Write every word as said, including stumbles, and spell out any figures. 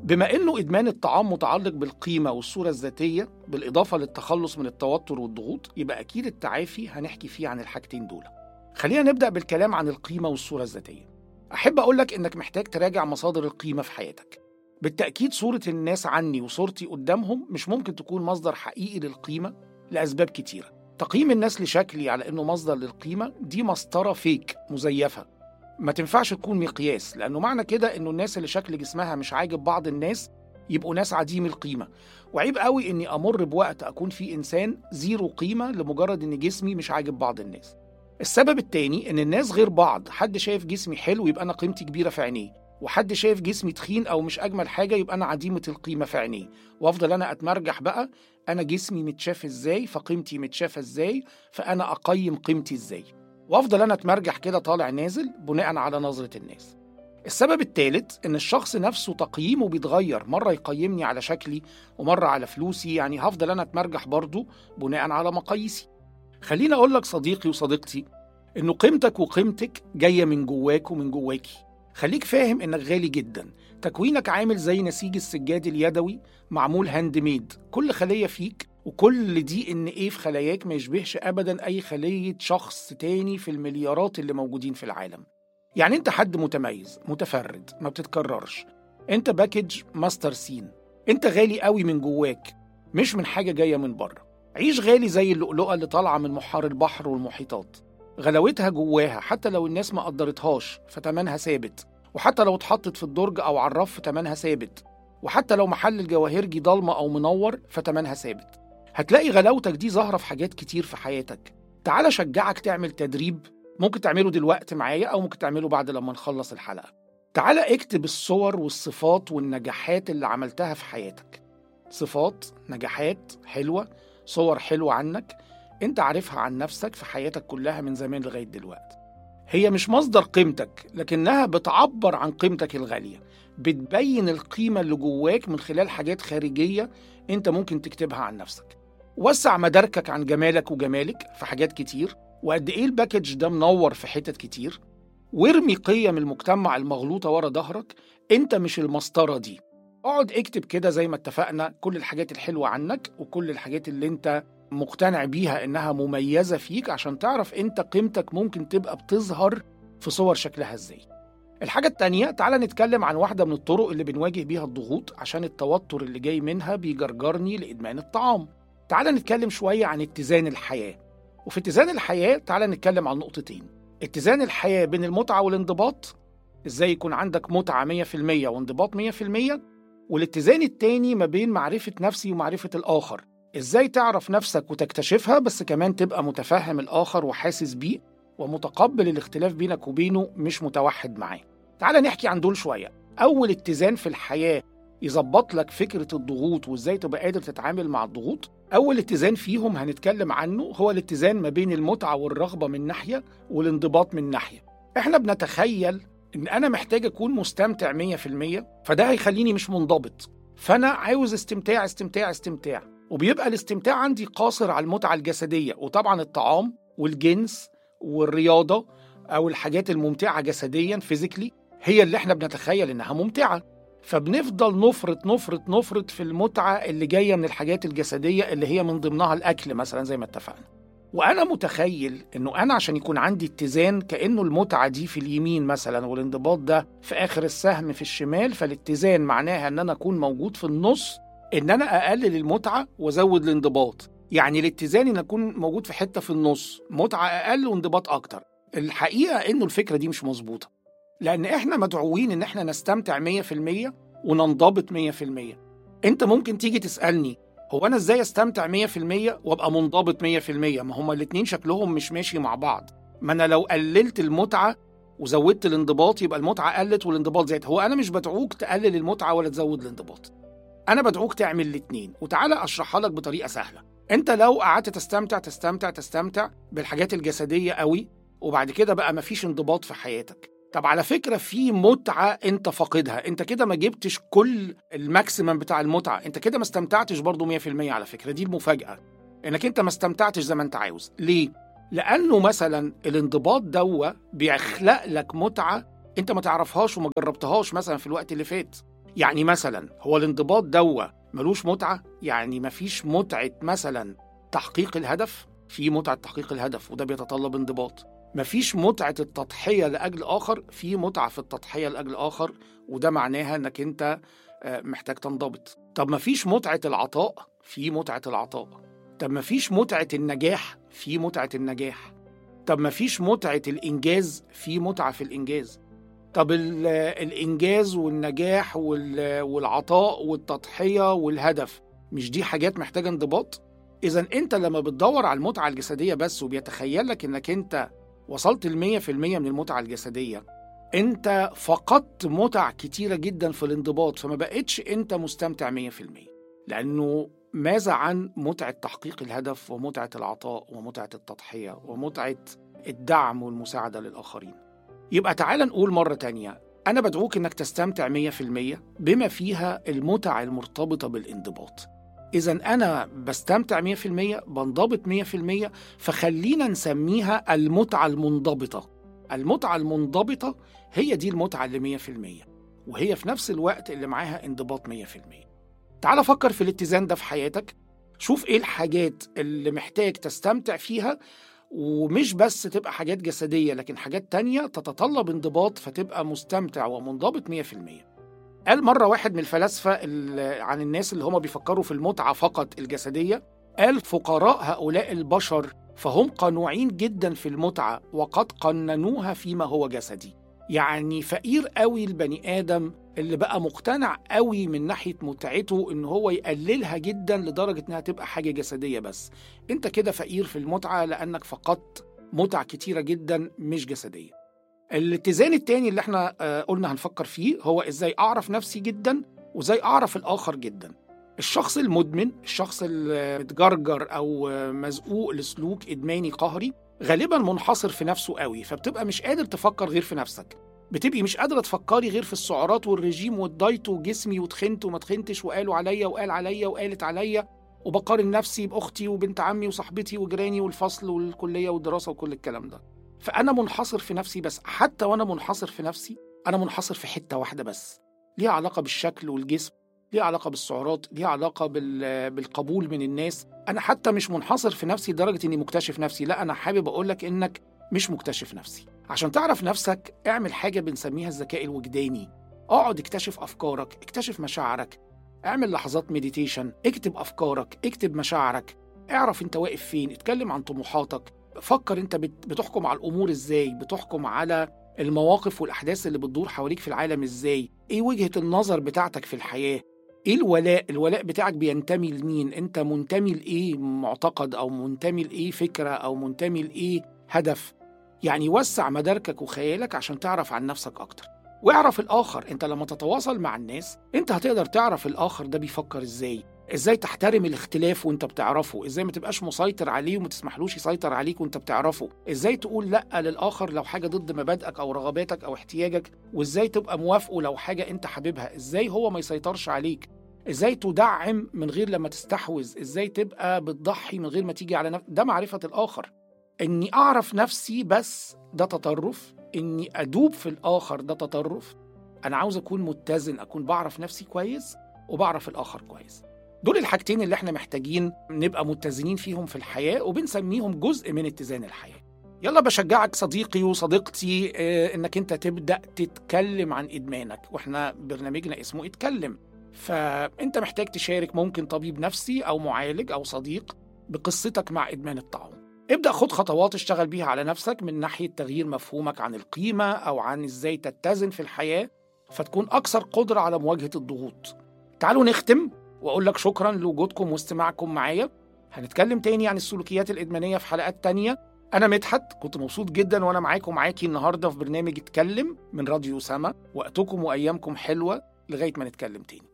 بما إنه إدمان الطعام متعلق بالقيمة والصورة الذاتية بالإضافة للتخلص من التوتر والضغوط، يبقى أكيد التعافي هنحكي فيه عن الحاجتين دول. خلينا نبدأ بالكلام عن القيمة والصورة الذاتية. أحب أقولك إنك محتاج تراجع مصادر القيمة في حياتك. بالتأكيد صورة الناس عني وصورتي قدامهم مش ممكن تكون مصدر حقيقي للقيمة لأسباب كتيرة. تقييم الناس لشكلي على إنه مصدر للقيمة دي مسطرة فيك مزيفة، ما تنفعش تكون مقياس، لأنه معنى كده إنه الناس اللي شكل جسمها مش عاجب بعض الناس يبقوا ناس عديم القيمة. وعيب قوي إني أمر بوقت أكون فيه إنسان زيرو قيمة لمجرد إن جسمي مش عاجب بعض الناس. السبب التاني إن الناس غير بعض، حد شايف جسمي حلو يبقى أنا قيمتي كبيرة في عينيه، وحد شايف جسمي تخين أو مش أجمل حاجة يبقى أنا عديمة القيمة في عينيه، وأفضل أنا أتمرجح بقى أنا جسمي متشاف إزاي فقيمتي متشافة إزاي فأنا أقيم قيمتي إزاي، وأفضل أنا أتمرجح كده طالع نازل بناء على نظرة الناس. السبب الثالث إن الشخص نفسه تقييمه بيتغير، مرة يقيمني على شكلي ومرة على فلوسي، يعني هفضل أنا أتمرجح برضو بناء على مقاييسي. خليني أقول لك صديقي وصديقتي إنه قيمتك وقيمتك جاية من جواك ومن جواكي. خليك فاهم إنك غالي جدا، تكوينك عامل زي نسيج السجاد اليدوي معمول هاند ميد، كل خلية فيك وكل دي إن إيه في خلاياك ما يشبهش أبدا أي خلية شخص تاني في المليارات اللي موجودين في العالم. يعني أنت حد متميز متفرد ما بتتكررش، أنت باكج ماستر سين، أنت غالي قوي من جواك مش من حاجة جاية من بره. عيش غالي زي اللؤلؤة اللي طالعة من محار البحر والمحيطات، غلاوتها جواها حتى لو الناس ما قدرتهاش فتمنها ثابت، وحتى لو اتحطت في الدرج أو على الرف فتمنها ثابت، وحتى لو محل الجواهرجي ضلمة أو منور فتمنها ثابت. هتلاقي غلاوتك دي ظاهرة في حاجات كتير في حياتك. تعال شجعك تعمل تدريب، ممكن تعمله دلوقتي معايا أو ممكن تعمله بعد لما نخلص الحلقة. تعال اكتب الصور والصفات والنجاحات اللي عملتها في حياتك، صفات نجاحات حلوة، صور حلوة عنك انت عارفها عن نفسك في حياتك كلها من زمان لغاية دلوقتي. هي مش مصدر قيمتك لكنها بتعبر عن قيمتك الغالية، بتبين القيمة اللي جواك من خلال حاجات خارجية انت ممكن تكتبها عن نفسك. وسع مداركك عن جمالك وجمالك في حاجات كتير، وقد ايه الباكج ده منور في حتت كتير، وارمي قيم المجتمع المغلوطة ورا ظهرك. انت مش المسطرة دي. اقعد اكتب كده زي ما اتفقنا كل الحاجات الحلوة عنك وكل الحاجات اللي انت مقتنع بيها انها مميزة فيك، عشان تعرف انت قيمتك ممكن تبقى بتظهر في صور شكلها ازاي. الحاجة التانية، تعالى نتكلم عن واحدة من الطرق اللي بنواجه بيها الضغوط عشان التوتر اللي جاي منها بيجرجرني لإدمان الطعام. تعالى نتكلم شوية عن اتزان الحياة. وفي اتزان الحياة تعالى نتكلم عن نقطتين: اتزان الحياة بين المتعة والانضباط، ازاي يكون عندك متعة مية في المية وانضباط مية في المية، والاتزان التاني ما بين معرفة نفسي ومعرفة الآخر، ازاي تعرف نفسك وتكتشفها بس كمان تبقى متفهم الآخر وحاسس بيه ومتقبل الاختلاف بينك وبينه مش متوحد معاه. تعال نحكي عن دول شوية. أول اتزان في الحياة يظبط لك فكرة الضغوط وازاي تبقى قادر تتعامل مع الضغوط، أول اتزان فيهم هنتكلم عنه هو الاتزان ما بين المتعة والرغبة من ناحية والانضباط من ناحية. احنا بنتخيل إن أنا محتاج أكون مستمتع مية في المية، فده هيخليني مش منضبط، فأنا عاوز استمتاع استمتاع استمتاع، وبيبقى الاستمتاع عندي قاصر على المتعة الجسدية، وطبعا الطعام والجنس والرياضة أو الحاجات الممتعة جسديا فيزيكلي هي اللي احنا بنتخيل إنها ممتعة، فبنفضل نفرط نفرط نفرط في المتعة اللي جاية من الحاجات الجسدية اللي هي من ضمنها الأكل مثلا زي ما اتفقنا. وأنا متخيل إنه أنا عشان يكون عندي اتزان كأنه المتعة دي في اليمين مثلا والانضباط ده في آخر السهم في الشمال، فالاتزان معناها إن أنا أكون موجود في النص، إن أنا أقلل المتعة وأزود الانضباط. يعني الاتزان إن أكون موجود في حتة في النص، متعة أقل وانضباط أكتر. الحقيقة إنه الفكرة دي مش مظبوطة، لأن إحنا مدعوين إن إحنا نستمتع مية في المية وننضبط مية في المية. أنت ممكن تيجي تسألني هو أنا إزاي أستمتع مية في المية وأبقى منضبط مية في المية؟ ما هما الاتنين شكلهم مش ماشي مع بعض. ما أنا لو قللت المتعة وزودت الانضباط يبقى المتعة قلت والانضباط زاد. هو أنا مش بدعوك تقلل المتعة ولا تزود الانضباط، أنا بدعوك تعمل الاتنين. وتعالى أشرحها لك بطريقة سهلة. أنت لو قعدت تستمتع تستمتع تستمتع بالحاجات الجسدية قوي وبعد كده بقى مفيش انضباط في حياتك، طب على فكرة في متعة انت فاقدها، انت كده ما جبتش كل الماكسيمم بتاع المتعة، انت كده ما استمتعتش برضو مية في المية. على فكرة دي المفاجأة، انك انت ما استمتعتش زي ما انت عاوز. ليه؟ لأنه مثلا الانضباط دوا بيخلق لك متعة انت ما تعرفهاش وما جربتهاش مثلا في الوقت اللي فات. يعني مثلا هو الانضباط دوا ملوش متعة؟ يعني مفيش متعة مثلا تحقيق الهدف؟ في متعة تحقيق الهدف وده بيتطلب انضباط. مفيش متعة التضحية لأجل آخر؟ في متعة في التضحية لأجل آخر وده معناها أنك أنت محتاج تنضبط. طب مفيش متعة العطاء؟ في متعة العطاء. طب مفيش متعة النجاح؟ في متعة النجاح. طب مفيش متعة الإنجاز؟ في متعة في الإنجاز. طب الإنجاز والنجاح والعطاء والتضحية والهدف مش دي حاجات محتاجة انضباط؟ إذن أنت لما بتدور على المتعة الجسدية بس وبيتخيلك أنك أنت وصلت المية في المية من المتعة الجسدية، أنت فقدت متع كتيرة جدا في الانضباط، فما بقتش أنت مستمتع مية في المية. لأنه ماذا عن متعة تحقيق الهدف ومتعة العطاء ومتعة التضحية ومتعة الدعم والمساعدة للآخرين؟ يبقى تعال نقول مرة تانية، أنا بدعوك أنك تستمتع مية في المية بما فيها المتع المرتبطة بالانضباط. إذن أنا بستمتع مية في المية، بنضبط مية في المية، فخلينا نسميها المتعة المنضبطة. المتعة المنضبطة هي دي المتعة اللي مية في المية، وهي في نفس الوقت اللي معاها انضباط مية في المية. تعال فكر في الاتزان ده في حياتك، شوف إيه الحاجات اللي محتاج تستمتع فيها، ومش بس تبقى حاجات جسدية لكن حاجات تانية تتطلب انضباط فتبقى مستمتع ومنضبط مية في المية. قال مرة واحد من الفلاسفة عن الناس اللي هم بيفكروا في المتعة فقط الجسدية، قال فقراء هؤلاء البشر فهم قنوعين جدا في المتعة وقد قننوها فيما هو جسدي. يعني فقير قوي البني آدم اللي بقى مقتنع قوي من ناحية متعته إن هو يقللها جدا لدرجة إنها تبقى حاجة جسدية بس. أنت كده فقير في المتعة لأنك فقدت متع كتيرة جدا مش جسدية. الاتزان التاني اللي احنا قلنا هنفكر فيه هو إزاي أعرف نفسي جدا وإزاي أعرف الآخر جدا. الشخص المدمن، الشخص المتجرجر أو مزقوق لسلوك إدماني قهري، غالبا منحصر في نفسه قوي، فبتبقى مش قادر تفكر غير في نفسك. بتبقي مش قادرة تفكري غير في السعرات والرجيم والدايت وجسمي وتخنت وما تخنتش وقالوا عليا وقال عليا وقالت عليا، وبقارن نفسي بأختي وبنت عمي وصاحبتي وجيراني والفصل والكلية والدراسة وكل الكلام ده. فأنا منحصر في نفسي بس. حتى وأنا منحصر في نفسي أنا منحصر في حتة واحدة بس، ليها علاقة بالشكل والجسم، ليها علاقة بالسعرات، ليها علاقة بالقبول من الناس. أنا حتى مش منحصر في نفسي لدرجة إني مكتشف نفسي، لا، أنا حابب أقولك إنك مش مكتشف نفسي. عشان تعرف نفسك اعمل حاجة بنسميها الذكاء الوجداني. اقعد اكتشف أفكارك، اكتشف مشاعرك، اعمل لحظات مديتيشن، اكتب أفكارك، اكتب مشاعرك، اعرف انت واقف فين، اتكلم عن طموحاتك، فكر انت بتحكم على الأمور ازاي، بتحكم على المواقف والأحداث اللي بتدور حواليك في العالم ازاي، ايه وجهة النظر بتاعتك في الحياة، ايه الولاء، الولاء بتاعك بينتمي لمين، انت منتمي لإيه معتقد أو منتمي لإيه فكرة أو منتمي لإيه هدف. يعني وسع مداركك وخيالك عشان تعرف عن نفسك أكتر، واعرف الآخر. انت لما تتواصل مع الناس انت هتقدر تعرف الآخر ده بيفكر ازاي، ازاي تحترم الاختلاف وانت بتعرفه، ازاي ما تبقاش مسيطر عليه وما تسمحلوش يسيطر عليك وانت بتعرفه، ازاي تقول لأ للآخر لو حاجة ضد مبادئك أو رغباتك أو احتياجك، وازاي تبقى موافقه لو حاجة انت حاببها، ازاي هو ما يسيطرش عليك، ازاي تدعم من غير لما تستحوذ، ازاي تبقى بتضحي من غير ما تيجي على نفسك. ده معرفة الآخر. اني اعرف نفسي بس ده تطرف، اني ادوب في الآخر ده تطرف. انا عاوز اكون متزن، اكون بعرف نفسي كويس وبعرف الآخر كويس. دول الحاجتين اللي احنا محتاجين نبقى متزنين فيهم في الحياة، وبنسميهم جزء من اتزان الحياة. يلا بشجعك صديقي وصديقتي اه انك انت تبدأ تتكلم عن ادمانك، واحنا برنامجنا اسمه اتكلم. فانت محتاج تشارك، ممكن طبيب نفسي او معالج او صديق، بقصتك مع ادمان الطعام. ابدأ خد خطوات اشتغل بيها على نفسك من ناحية تغيير مفهومك عن القيمة أو عن إزاي تتزن في الحياة فتكون أكثر قدرة على مواجهة الضغوط. تعالوا نختم وأقول لك شكرا لوجودكم واستماعكم معايا. هنتكلم تاني عن السلوكيات الإدمانية في حلقات تانية. أنا مدحت، كنت مبسوط جدا وأنا معاكم معاكي النهاردة في برنامج اتكلم من راديو سما. وقتكم وأيامكم حلوة لغاية ما نتكلم تاني.